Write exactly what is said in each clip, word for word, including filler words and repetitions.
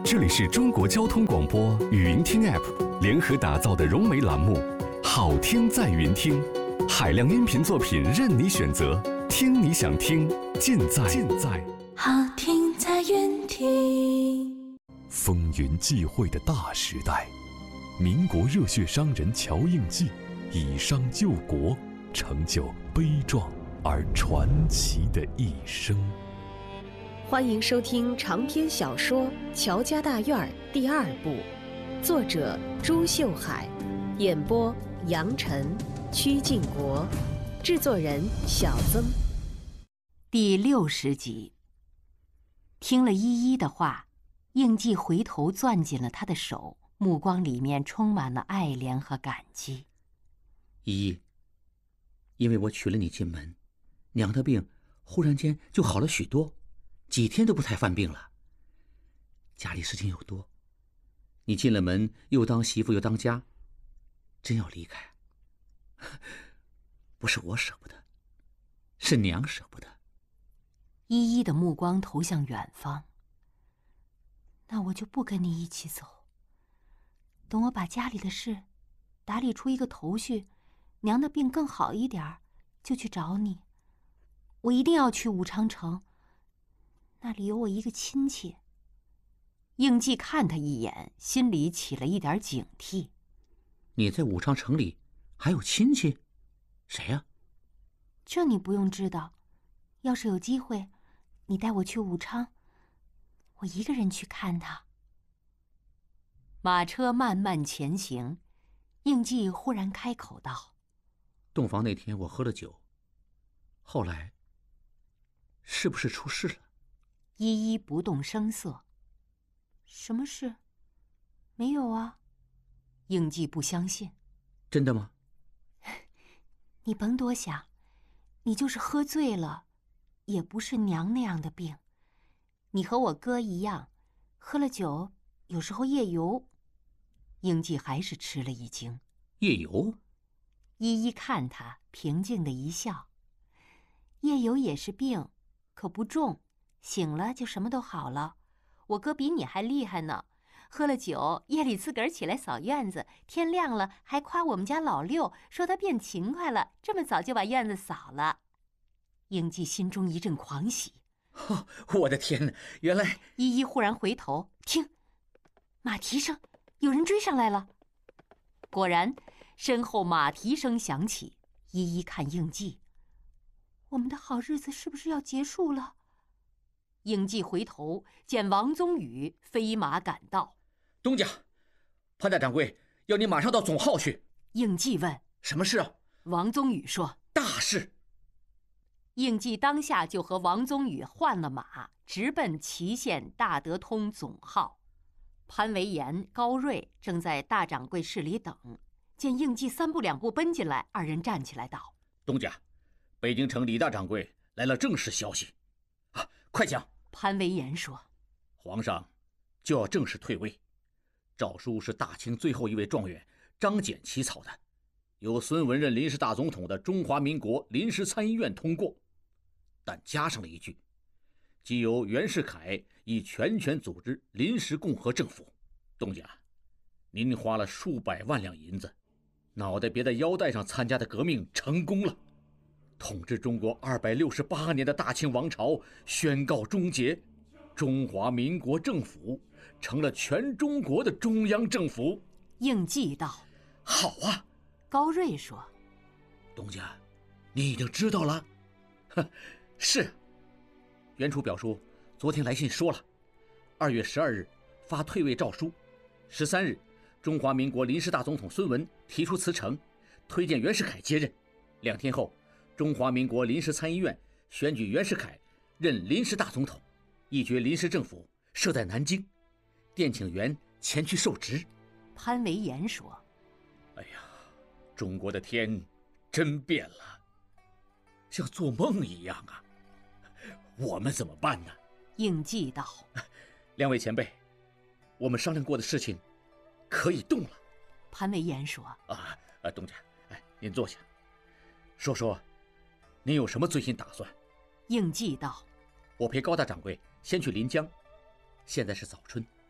这里是中国交通广播语音听 App 联合打造的融媒栏目《好听在云听》，海量音频作品任你选择，听你想听，尽在尽在好听在云听。 风云际会的大时代，民国热血商人乔应记以商救国，成就悲壮而传奇的一生。 欢迎收听长篇小说《乔家大院》第二部，作者朱秀海，演播杨晨、曲靖国，制作人小曾。 第六十集。听了依依的话，应季回头攥紧了她的手，目光里面充满了爱怜和感激。 依依，因为我娶了你进门，娘的病忽然间就好了许多，几天都不太犯病了。家里事情又多，你进了门又当媳妇又当家，真要离开，不是我舍不得，是娘舍不得。 依依的目光投向远方。那我就不跟你一起走，等我把家里的事打理出一个头绪，娘的病更好一点儿，就去找你。我一定要去武昌城，那里有我一个亲戚。应季看他一眼，心里起了一点警惕。 你在武昌城里还有亲戚？谁呀？ 这你不用知道，要是有机会，你带我去武昌，我一个人去看他。马车慢慢前行，应季忽然开口道： 洞房那天我喝了酒，后来是不是出事了？ 依依不动声色。什么事？没有啊。应季不相信。 真的吗？ 你甭多想，你就是喝醉了，也不是娘那样的病。你和我哥一样，喝了酒有时候夜游。应季还是吃了一惊。 夜游？ 依依看他，平静的一笑。夜游也是病，可不重，醒了就什么都好了。我哥比你还厉害呢，喝了酒夜里自个儿起来扫院子，天亮了还夸我们家老六，说他变勤快了，这么早就把院子扫了。应季心中一阵狂喜。 哦，我的天哪，原来…… 依依忽然回头，听，马蹄声，有人追上来了。果然，身后马蹄声响起。依依看应季，我们的好日子是不是要结束了？应季回头见王宗宇飞马赶到。 东家，潘大掌柜要你马上到总号去。 应季问： 什么事啊？ 王宗宇说： 大事。 应季当下就和王宗宇换了马，直奔祁县大德通总号。潘维言、高瑞正在大掌柜室里等，见应季三步两步奔进来，二人站起来道： 东家，北京城李大掌柜来了正式消息。啊，快讲。 潘维言说： 皇上就要正式退位，诏书是大清最后一位状元张謇起草的，由孙文任临时大总统的中华民国临时参议院通过，但加上了一句，即由袁世凯以全权组织临时共和政府。东家，您花了数百万两银子，脑袋别在腰带上参加的革命成功了，统治中国二百六十八年的大清王朝宣告终结，中华民国政府成了全中国的中央政府。 应季道： 好啊。 高瑞说： 东家，你已经知道了？呵，是。袁楚表叔昨天来信说了，二月十二日发退位诏书，十三日中华民国临时大总统孙文提出辞呈，推荐袁世凯接任。两天后，中华民国临时参议院选举袁世凯任临时大总统，一决临时政府设在南京，电请袁前去受职。 潘维言说： 哎呀，中国的天真变了，像做梦一样啊，我们怎么办呢？ 应季道： 两位前辈，我们商量过的事情可以动了。 潘维言说： 啊，呃，东家，哎，您坐下，说说您有什么最新打算？ 应季道： 我陪高大掌柜先去临江，现在是早春，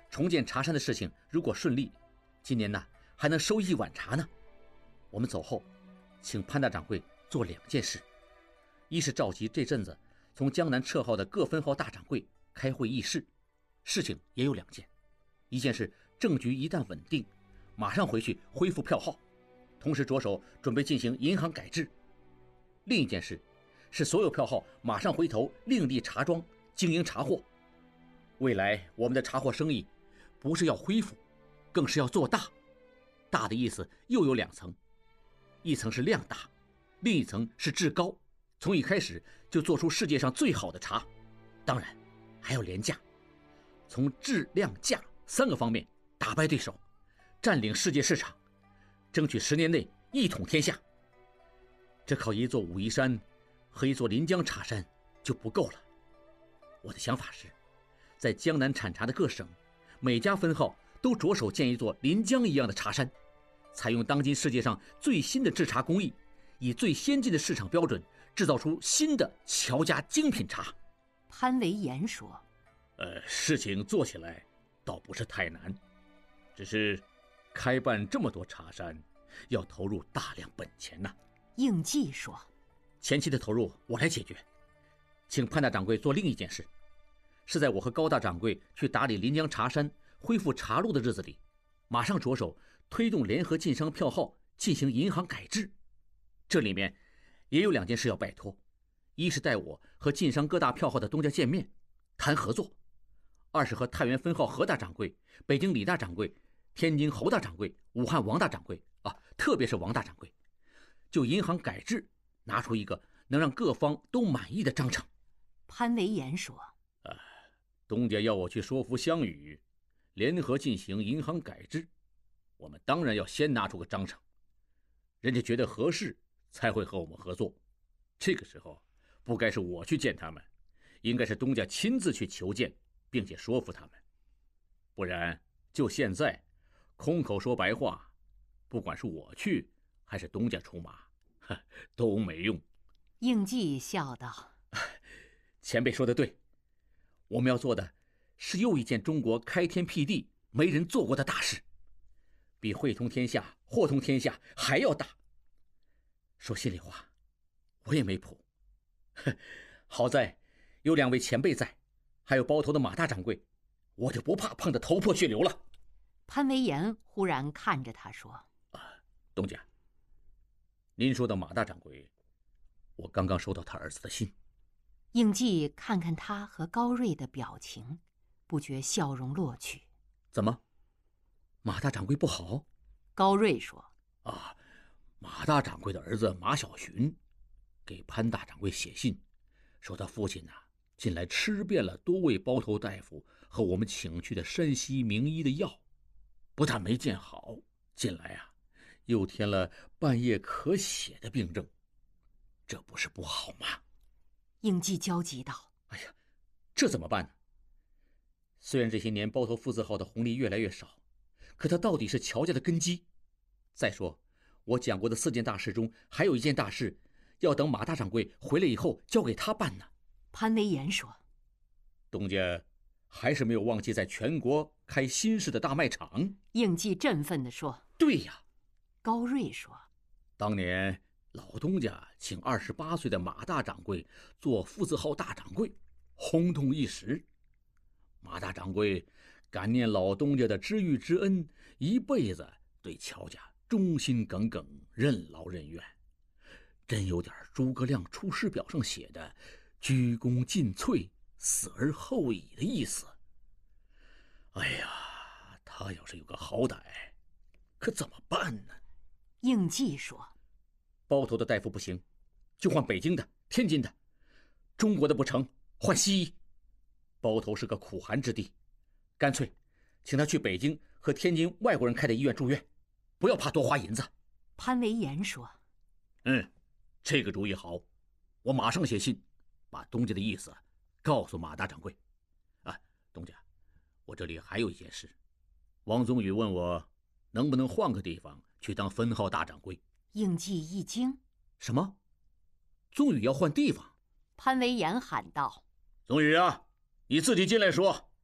重建茶山的事情如果顺利，今年呢还能收一碗茶呢。我们走后，请潘大掌柜做两件事：一是召集这阵子从江南撤号的各分号大掌柜开会议事，事情也有两件。一件是政局一旦稳定，马上回去恢复票号，同时着手准备进行银行改制。另一件事是所有票号马上回头另立茶庄，经营茶货。未来我们的茶货生意不是要恢复，更是要做大。大的意思又有两层，一层是量大，另一层是质高，从一开始就做出世界上最好的茶，当然还要廉价，从质量价三个方面打败对手，占领世界市场，争取十年内一统天下。这靠一座武夷山和一座临江茶山就不够了。我的想法是，在江南产茶的各省，每家分号都着手建一座临江一样的茶山，采用当今世界上最新的制茶工艺，以最先进的市场标准制造出新的乔家精品茶。 潘维言说： 呃，事情做起来倒不是太难，只是开办这么多茶山要投入大量本钱呐。 应季说： 前期的投入我来解决，请潘大掌柜做另一件事，是在我和高大掌柜去打理临江茶山恢复茶路的日子里，马上着手推动联合晋商票号进行银行改制。这里面也有两件事要拜托，一是带我和晋商各大票号的东家见面谈合作，二是和太原分号何大掌柜、北京李大掌柜、天津侯大掌柜、武汉王大掌柜啊，特别是王大掌柜，就银行改制拿出一个能让各方都满意的章程。 潘维言说： 呃，东家要我去说服湘语联合进行银行改制，我们当然要先拿出个章程，人家觉得合适才会和我们合作。这个时候不该是我去见他们，应该是东家亲自去求见并且说服他们，不然就现在空口说白话，不管是我去还是东家出马，都没用。 应季笑道： 前辈说的对，我们要做的是又一件中国开天辟地没人做过的大事，比汇通天下、货通天下还要大。说心里话，我也没谱，好在有两位前辈在，还有包头的马大掌柜，我就不怕碰得头破血流了。 潘维言忽然看着他说： 啊，东家，您说的马大掌柜，我刚刚收到他儿子的信。 应季看看他和高瑞的表情，不觉笑容落去。 怎么，马大掌柜不好？ 高瑞说： 啊，马大掌柜的儿子马小寻给潘大掌柜写信，说他父亲呐、啊、近来吃遍了多位包头大夫和我们请去的山西名医的药，不但没见好，近来啊又添了半夜咳血的病症，这不是不好吗？ 应季焦急道： 哎呀，这怎么办呢？虽然这些年包头父字号的红利越来越少，可它到底是乔家的根基。再说我讲过的四件大事中，还有一件大事要等马大掌柜回来以后交给他办呢。 潘维言说： 东家还是没有忘记在全国开新式的大卖场。 应季振奋地说： 对呀。 高瑞说： 当年老东家请二十八岁的马大掌柜做父字号大掌柜，轰动一时。马大掌柜感念老东家的知遇之恩，一辈子对乔家忠心耿耿，任劳任怨，真有点诸葛亮出师表上写的鞠躬尽瘁，死而后已的意思。哎呀，他要是有个好歹，可怎么办呢？ 应季说： 包头的大夫不行，就换北京的、天津的；中国的不成，换西医。包头是个苦寒之地，干脆请他去北京和天津外国人开的医院住院，不要怕多花银子。 潘维言说： 嗯，这个主意好，我马上写信把东家的意思告诉马大掌柜。啊，东家，我这里还有一件事，王宗宇问我能不能换个地方去当分号大掌柜。 应季一惊： 什么？宗宇要换地方？ 潘维言喊道： 宗宇啊，你自己进来说。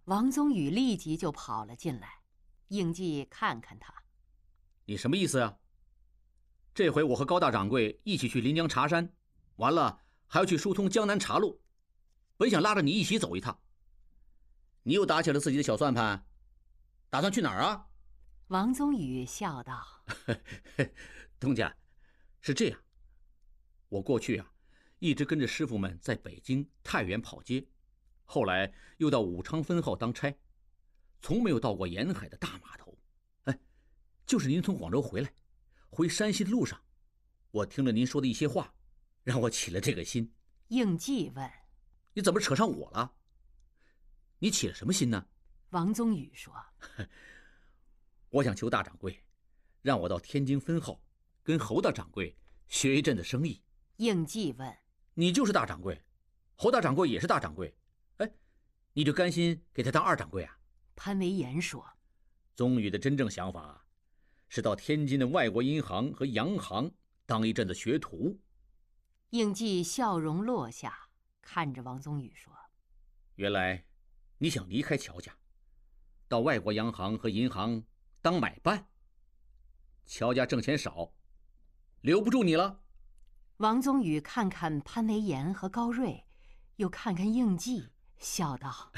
王宗宇立即就跑了进来。应季看看他， 你什么意思啊？这回我和高大掌柜一起去临江茶山，完了还要去疏通江南茶路，本想拉着你一起走一趟，你又打起了自己的小算盘，打算去哪儿啊？ 王宗宇笑道： 东家，是这样，我过去啊一直跟着师傅们在北京太原跑街，后来又到武昌分号当差，从没有到过沿海的大码头。哎，就是您从广州回来，回山西的路上，我听了您说的一些话，让我起了这个心。 应季问： 你怎么扯上我了？你起了什么心呢？ 王宗宇说： 我想求大掌柜让我到天津分号跟侯大掌柜学一阵的生意。 应季问： 你就是大掌柜，侯大掌柜也是大掌柜，哎，你就甘心给他当二掌柜啊？ 潘维言说： 宗宇的真正想法是到天津的外国银行和洋行当一阵的学徒。 应季笑容落下，看着王宗宇说： 原来你想离开乔家，到外国洋行和银行当买办？乔家挣钱少，留不住你了。 王宗宇看看潘维言和高瑞，又看看应季，笑道：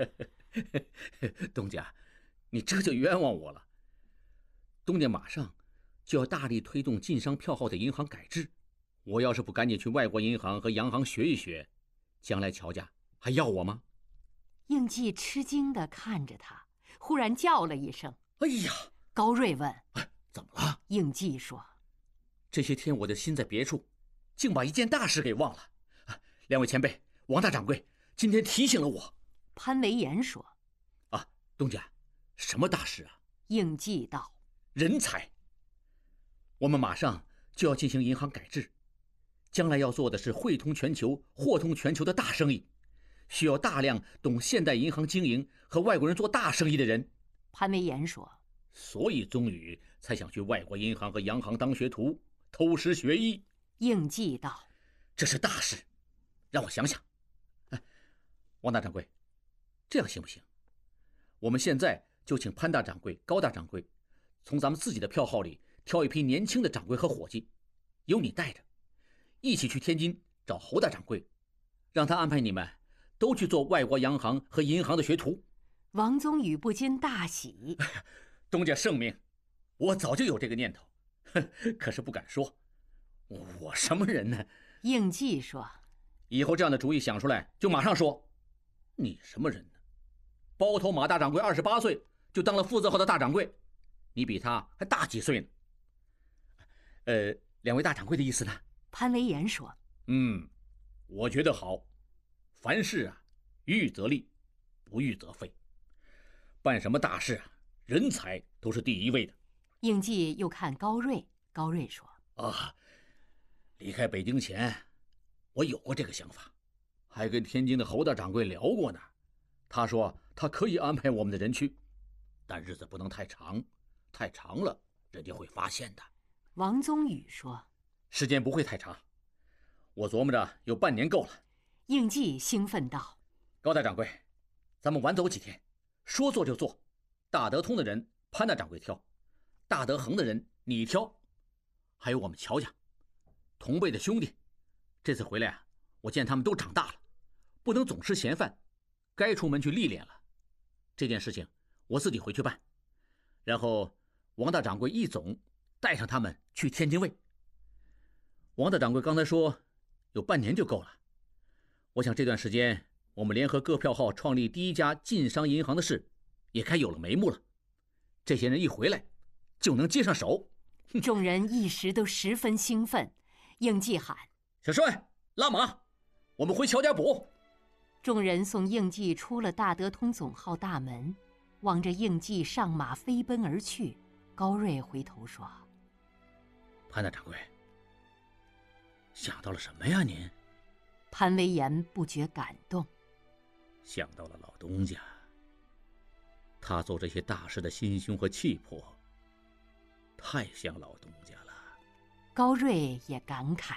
东家，你这就冤枉我了。东家马上就要大力推动晋商票号的银行改制，我要是不赶紧去外国银行和洋行学一学，将来乔家还要我吗？ 应季吃惊地看着他，忽然叫了一声： 哎呀！ 高瑞问： 哎，怎么了？ 应季说： 这些天我的心在别处，竟把一件大事给忘了。啊，两位前辈，王大掌柜今天提醒了我。 潘维言说： 啊，东家，什么大事啊？ 应季道： 人才。我们马上就要进行银行改制，将来要做的是汇通全球、货通全球的大生意，需要大量懂现代银行经营和外国人做大生意的人。 潘维言说： 所以宗宇才想去外国银行和洋行当学徒，偷师学艺。 应季道： 这是大事，让我想想。哎，王大掌柜，这样行不行？我们现在就请潘大掌柜、高大掌柜从咱们自己的票号里挑一批年轻的掌柜和伙计，由你带着，一起去天津找侯大掌柜，让他安排你们都去做外国洋行和银行的学徒。 王宗宇不禁大喜： 东家圣明，我早就有这个念头，可是不敢说。我什么人呢？ 应季说： 以后这样的主意想出来就马上说。你什么人呢？包头马大掌柜二十八岁就当了副字号的大掌柜，你比他还大几岁呢。呃，两位大掌柜的意思呢？ 潘维言说： 嗯，我觉得好。凡事啊，预则立，不预则废。办什么大事啊，人才都是第一位的。 应季又看高瑞，高瑞说： 啊，离开北京前，我有过这个想法，还跟天津的侯大掌柜聊过呢。他说他可以安排我们的人去，但日子不能太长，太长了人家会发现的。 王宗宇说： 时间不会太长，我琢磨着有半年够了。 应季兴奋道： 高大掌柜，咱们晚走几天，说做就做。大德通的人潘大掌柜挑，大德恒的人你挑，还有我们乔家同辈的兄弟，这次回来啊，我见他们都长大了，不能总吃闲饭，该出门去历练了。这件事情我自己回去办，然后王大掌柜一总带上他们去天津卫。王大掌柜刚才说有半年就够了，我想这段时间我们联合各票号创立第一家晋商银行的事也该有了眉目了，这些人一回来就能接上手。 众人一时都十分兴奋。应季喊： 小帅，拉马，我们回乔家堡。 众人送应季出了大德通总号大门，望着应季上马飞奔而去。高瑞回头说： 潘大掌柜，想到了什么呀您？ 潘维言不觉感动， 想到了老东家，他做这些大事的心胸和气魄太像老东家了。 高瑞也感慨：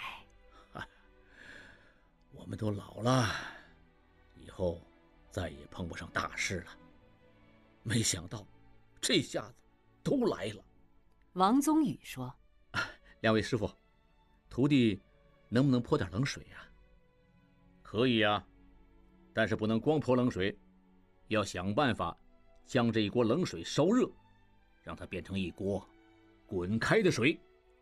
我们都老了，以后再也碰不上大事了。 没想到这下子都来了。 王宗宇说：“ 两位师傅，徒弟能不能泼点冷水呀？”“可以呀，但是不能光泼冷水，要想办法将这一锅冷水烧热，让它变成一锅滚开的水。”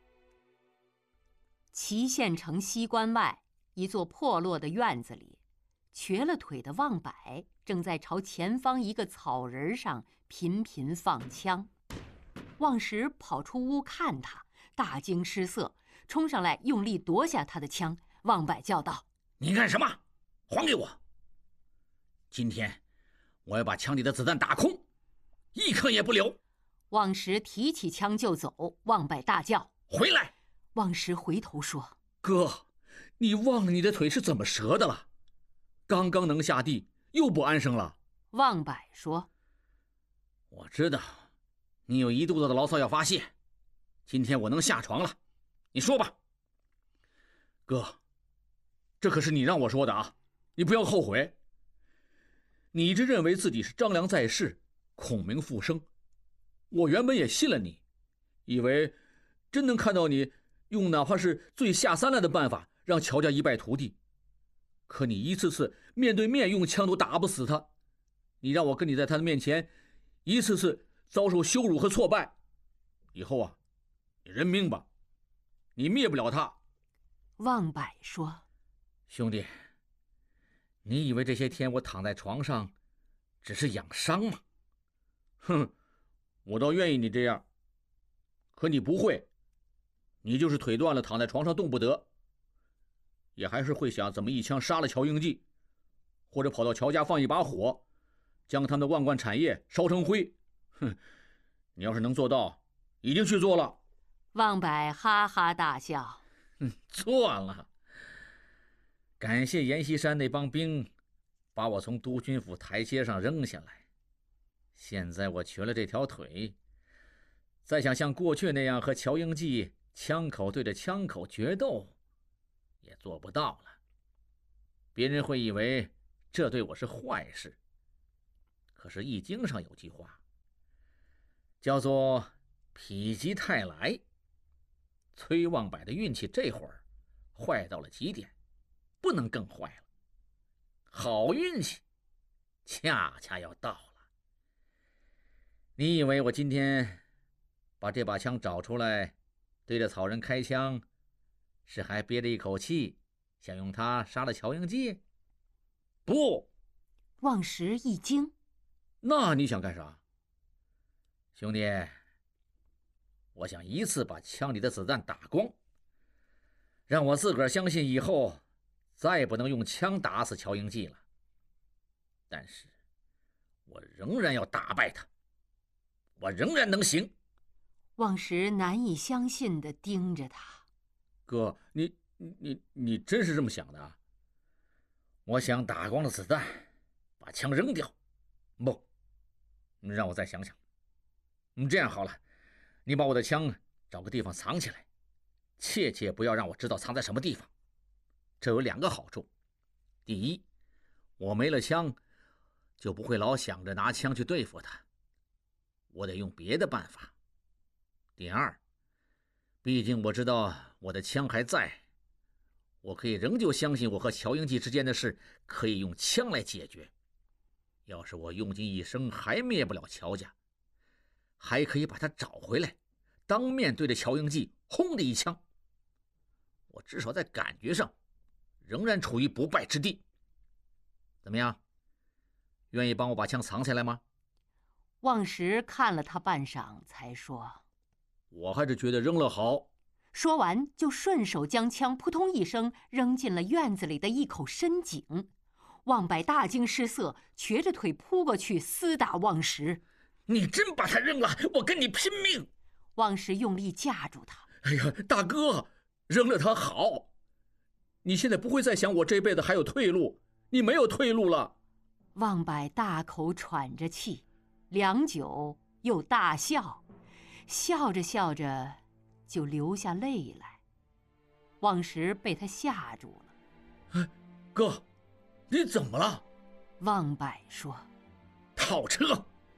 祁县城西关外一座破落的院子里，瘸了腿的望柏正在朝前方一个草人上频频放枪。望石跑出屋看他，大惊失色，冲上来用力夺下他的枪。望柏叫道：“ 你干什么？还给我！今天我要把枪里的子弹打空，一颗也不留！” 望石提起枪就走，望柏大叫：“ 回来！” 望石回头说：“ 哥，你忘了你的腿是怎么折的了？刚刚能下地，又不安生了。” 望柏说：“ 我知道你有一肚子的牢骚要发泄，今天我能下床了，你说吧。”“哥，这可是你让我说的啊，你不要后悔。你一直认为自己是张良在世，孔明复生，我原本也信了你，以为真能看到你用哪怕是最下三滥的办法让乔家一败涂地。可你一次次面对面用枪都打不死他，你让我跟你在他的面前一次次遭受羞辱和挫败。以后啊，你认命吧，你灭不了他。” 望柏说：“ 兄弟，你以为这些天我躺在床上只是养伤吗？哼，我倒愿意你这样，可你不会，你就是腿断了躺在床上动不得，也还是会想怎么一枪杀了乔英济，或者跑到乔家放一把火，将他们的万贯产业烧成灰。哼，你要是能做到，已经去做了。” 望柏哈哈大笑：“ 嗯，做了。感谢阎锡山那帮兵把我从督军府台阶上扔下来，现在我瘸了这条腿，再想像过去那样和乔英济枪口对着枪口决斗，也做不到了。别人会以为这对我是坏事，可是易经上有句话叫做否极泰来。崔望柏的运气这会儿坏到了极点，不能更坏了。好运气恰恰要到了。你以为我今天把这把枪找出来对着草人开枪，是还憋着一口气想用它杀了乔英济？不。” 望石一惊：“ 那你想干啥？”“兄弟，我想一次把枪里的子弹打光，让我自个儿相信以后再也不能用枪打死乔英济了。但是我仍然要打败他，我仍然能行。” 望石难以相信地盯着他：“ 哥，你你你真是这么想的啊？”“我想打光了子弹，把枪扔掉。不，让我再想想。嗯，这样好了，你把我的枪找个地方藏起来，切切不要让我知道藏在什么地方。这有两个好处：第一，我没了枪，就不会老想着拿枪去对付他，我得用别的办法。第二，毕竟我知道我的枪还在，我可以仍旧相信我和乔英济之间的事可以用枪来解决。要是我用尽一生还灭不了乔家，还可以把他找回来，当面对着乔英济轰的一枪，我至少在感觉上仍然处于不败之地。怎么样，愿意帮我把枪藏起来吗？” 望石看了他半晌，才说：“ 我还是觉得扔了好。” 说完就顺手将枪扑通一声扔进了院子里的一口深井。望柏大惊失色，瘸着腿扑过去厮打望石。 “你真把他扔了，我跟你拼命！” 望石用力架住他：“ 哎呀，大哥，扔了他好，你现在不会再想我这辈子还有退路，你没有退路了。” 望柏大口喘着气，良久又大笑，笑着笑着就流下泪来。望石被他吓住了。 “哎，哥，你怎么了？” 望柏说：“ 套车，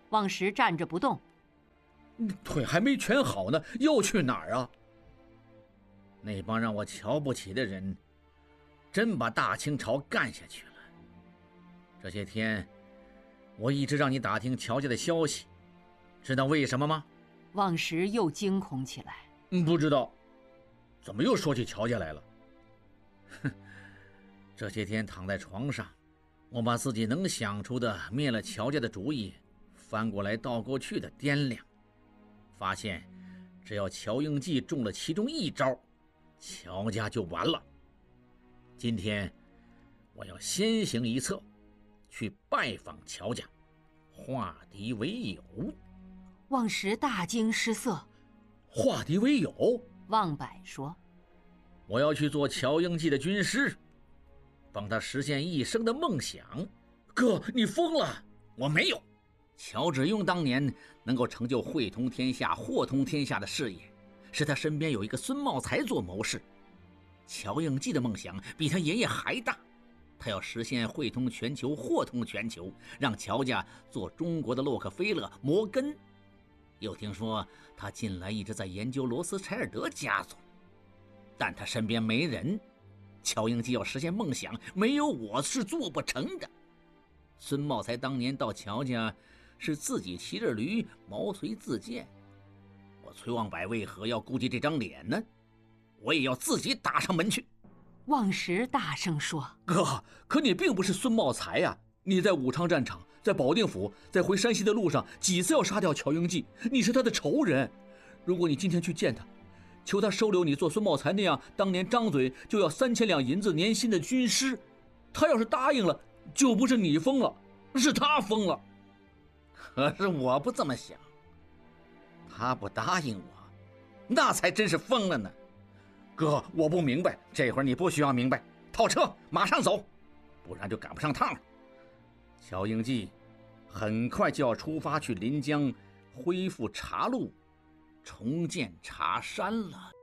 望石站着不动。 腿还没全好呢，又去哪儿啊？那帮让我瞧不起的人，真把大清朝干下去了。这些天，我一直让你打听乔家的消息，知道为什么吗？ 望石又惊恐起来。 嗯，不知道。怎么又说起乔家来了？哼，这些天躺在床上，我把自己能想出的灭了乔家的主意翻过来倒过去的掂量，发现只要乔应记中了其中一招，乔家就完了。今天我要先行一策，去拜访乔家，化敌为友。 望石大惊失色。 化敌为友？ 望柏说： 我要去做乔应记的军师，帮他实现一生的梦想。哥，你疯了！我没有。乔致庸当年能够成就汇通天下、货通天下的事业，是他身边有一个孙茂才做谋士。乔应记的梦想比他爷爷还大，他要实现汇通全球、货通全球，让乔家做中国的洛克菲勒、摩根。又听说他近来一直在研究罗斯柴尔德家族，但他身边没人。乔应记要实现梦想，没有我是做不成的。孙茂才当年到乔家是自己骑着驴毛遂自荐，我崔望柏为何要顾及这张脸呢？我也要自己打上门去。 望石大声说： 哥，可你并不是孙茂才呀、啊！你在武昌战场，在保定府，在回山西的路上几次要杀掉乔应记，你是他的仇人。如果你今天去见他，求他收留你做孙茂才那样当年张嘴就要三千两银子年薪的军师，他要是答应了，就不是你疯了，是他疯了。可是我不这么想，他不答应我，那才真是疯了呢。哥，我不明白，这会儿你不需要明白，套车马上走，不然就赶不上趟了。乔应记很快就要出发去临江恢复茶路，重建茶山了。